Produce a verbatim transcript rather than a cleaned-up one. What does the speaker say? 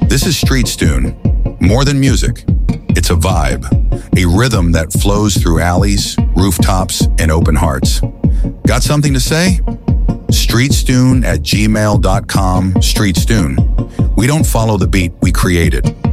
This is Streetstune. More than music, it's a vibe, a rhythm that flows through alleys, rooftops, and open hearts. Got something to say? Streetstune at gmail dot com. Streetstune. We don't follow the beat, we create it.